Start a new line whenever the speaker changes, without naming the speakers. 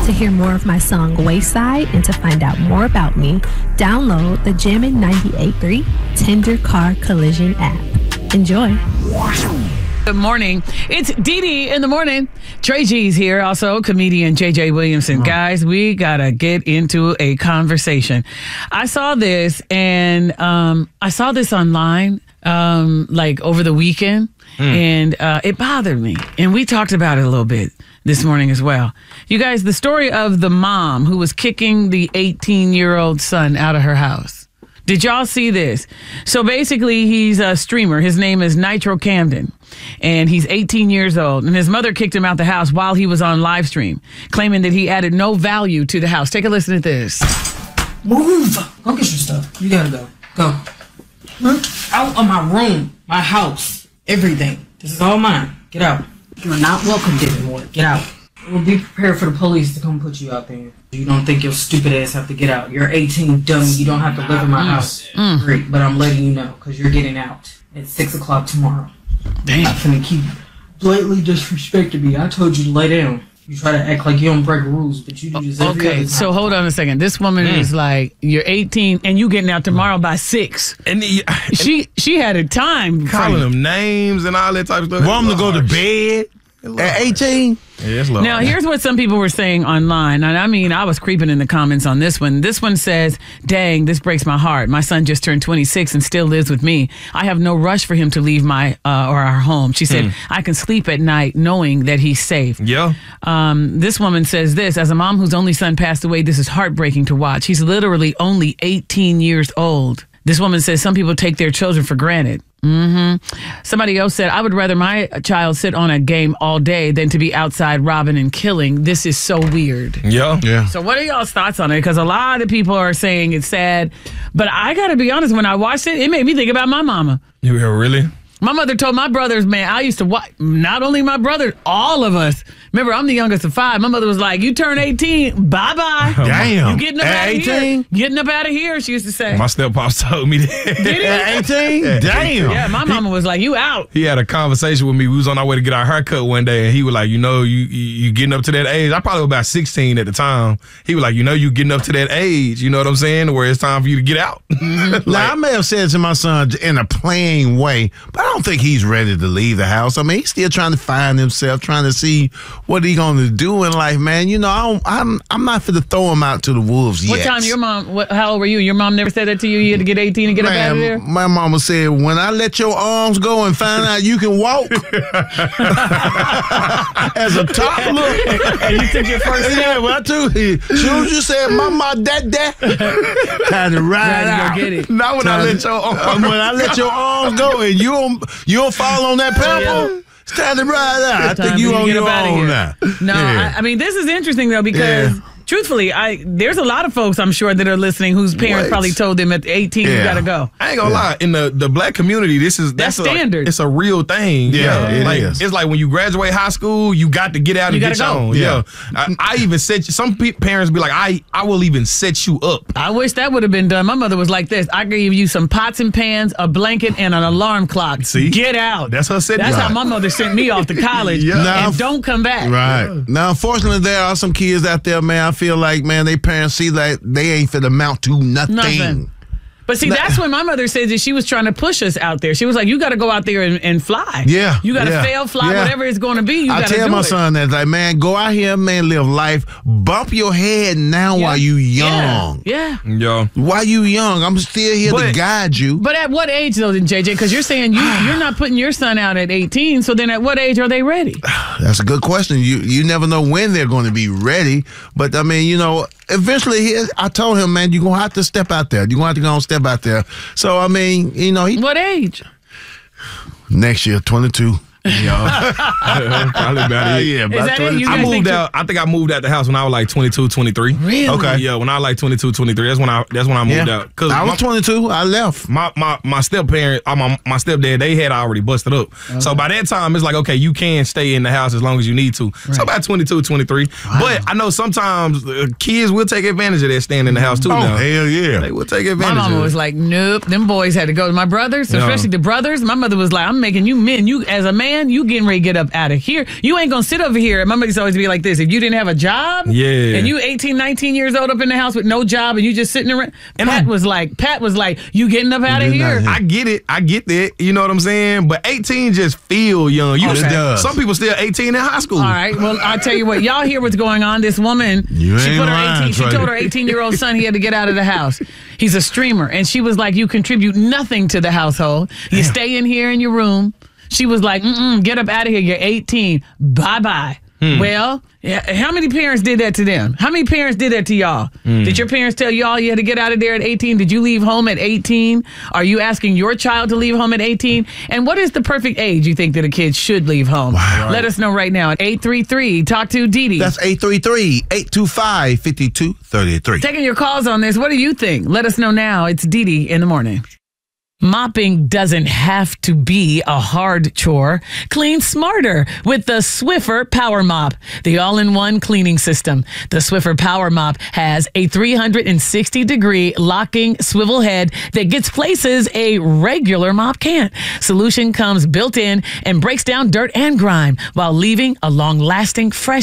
To hear more of my song Wayside and to find out more about me, download the Jammin' 98.3 Tender Car Collision app. Enjoy.
Good morning. It's Dee Dee in the morning. Trey G's here, also comedian JJ Williamson. Guys, we got to get into a conversation. I saw this and I saw this online like over the weekend and it bothered me. And we talked about it a little bit this morning as well. You guys, the story of the mom who was kicking the 18-year-old son out of her house. Did y'all see this? So basically, he's a streamer. His name is Nitro Camden, and he's 18 years old. And his mother kicked him out the house while he was on live stream, claiming that he added no value to the house. Take a listen to this.
Move! Go get your stuff. You gotta go. Go. Out of my room, my house, everything. This is all mine. Get out. You're not welcome anymore. Get out. We'll be prepared for the police to come put you out there. You don't think your stupid ass have to get out. You're 18, dummy. You don't have to live in my house. Great, but I'm letting you know because you're getting out at 6 o'clock tomorrow.
Damn.
I'm finna keep blatantly disrespecting me. I told you to lay down. You try to act like you don't break rules, but you do this every other time.
So hold on a second. This woman is like, you're 18 and you getting out tomorrow by 6.
And
she had a time
calling them names and all that type of stuff.
Want them to go to bed at 18?
Yeah,
now, here's what some people were saying online. And I mean, I was creeping in the comments on this one. This one says, dang, this breaks my heart. My son just turned 26 and still lives with me. I have no rush for him to leave my or our home. She said, I can sleep at night knowing that he's safe.
Yeah.
This woman says this, as a mom whose only son passed away, this is heartbreaking to watch. He's literally only 18 years old. This woman says some people take their children for granted. Somebody else said, I would rather my child sit on a game all day than to be outside robbing and killing. This is so weird.
Yeah.
So what are y'all's thoughts on it? Because a lot of people are saying it's sad. But I got to be honest, when I watched it, it made me think about my mama.
You really?
My mother told my brothers, man, I used to watch, not only my brother, all of us. Remember, I'm the youngest of 5. My mother was like, you turn 18, bye-bye.
Damn.
You getting up out of here. Getting up out of here, she used to say.
My step-pops told me that.
Did he?
At 18? Damn.
Yeah, my mama was like, you out.
He had a conversation with me. We was on our way to get our haircut one day, and he was like, you know, you getting up to that age. I probably was about 16 at the time. He was like, you know, you getting up to that age. You know what I'm saying? Where it's time for you to get out.
Now, I may have said to my son in a plain way, but I don't think he's ready to leave the house. I mean, he's still trying to find himself, trying to see what he's going to do in life, man. You know, I'm not for to throw him out to the wolves yet.
What time your mom, how old were you? Your mom never said that to you? You had to get 18 and get up out of there?
My mama said, when I let your arms go and find out you can walk as a toddler.
And you took your first step?
Yeah, well, I took it. Soon as you said, mama, dad, time to ride out.
Go get it.
Not when I let your arms when I let your arms go and you don't fall on that pebble. It's time to ride out. I think you on your own now.
No,
Yeah.
I mean, this is interesting, though, because truthfully, there's a lot of folks, I'm sure, that are listening whose parents probably told them at 18, you got to go.
I ain't gonna lie. In the black community, that's
standard.
It's a real thing.
Yeah, it is.
It's like when you graduate high school, you got to get out and get your own. Yeah. I even set you, some parents be like, I will even set you up.
I wish that would have been done. My mother was like this. I gave you some pots and pans, a blanket, and an alarm clock.
See?
Get out.
That's her setting
That's
you
how
up.
my mother sent me off to college.
Now,
And don't come back.
Right. Now, unfortunately, there are some kids out there, man, I feel like, man, they parents see that they ain't fit amount to nothing.
But see, that's when my mother says that she was trying to push us out there. She was like, you got to go out there and fly.
Yeah.
You got to fail, fly, whatever it's going to be. You got to do it.
I tell my son that, like, man, go out here, man, live life. Bump your head now while you young.
Yeah.
While you young, I'm still here to guide you.
But at what age, though, then, JJ? Because you're saying you're not putting your son out at 18, so then at what age are they ready?
That's a good question. You never know when they're going to be ready. But, I mean, you know, eventually, I told him, man, you're going to have to step out there. You're going to have to go and step out there. So, I mean, you know.
What age?
Next year, 22.
Probably about it.
Yeah, about 22.
I moved out. I think I moved out the house when I was like 22, 23.
Really?
Okay.
Yeah, when I was like 22, 23. That's when I moved out. Cause
I was 22. I left.
My step parent, my stepdad, they had already busted up. Okay. So by that time, it's like, okay, you can stay in the house as long as you need to. Right. So about 22, 23. Wow. But I know sometimes kids will take advantage of that staying in the house too. Now.
Hell yeah.
They will take advantage.
My mama was like, nope. Them boys had to go. My brothers, especially the brothers. My mother was like, I'm making you men. You as a man. man, you getting ready to get up out of here. You ain't going to sit over here. My mother used to always be like this. If you didn't have a job, and you 18, 19 years old up in the house with no job and you just sitting around, Pat was like, you getting up out of here.
I get it. I get that. You know what I'm saying? But 18 just feel young. Some people still 18 in high school.
All right. Well, I'll tell you what. Y'all hear what's going on. This woman, she told her 18-year-old son he had to get out of the house. He's a streamer. And she was like, you contribute nothing to the household. You stay in here in your room. She was like, get up out of here. You're 18. Bye-bye. Well, how many parents did that to them? How many parents did that to y'all? Did your parents tell y'all you had to get out of there at 18? Did you leave home at 18? Are you asking your child to leave home at 18? And what is the perfect age you think that a kid should leave home? Wow. Let us know right now at 833. Talk to Didi.
That's 833-825-5233.
Taking your calls on this. What do you think? Let us know now. It's Didi in the morning. Mopping doesn't have to be a hard chore. Clean smarter with the Swiffer Power Mop, the all-in-one cleaning system. The Swiffer Power Mop has a 360-degree locking swivel head that gets places a regular mop can't. Solution comes built in and breaks down dirt and grime while leaving a long-lasting fresh